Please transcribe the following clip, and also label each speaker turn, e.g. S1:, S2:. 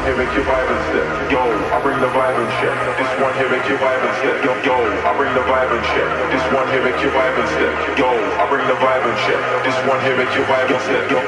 S1: here make you vibe and step. Yo, I bring the vibe and shit. This one here make you vibe and step. Yo, I bring the vibe and shit. This one here make you vibe and step. Yo, I bring the vibe and shit. This one here make you vibe and step. Yo.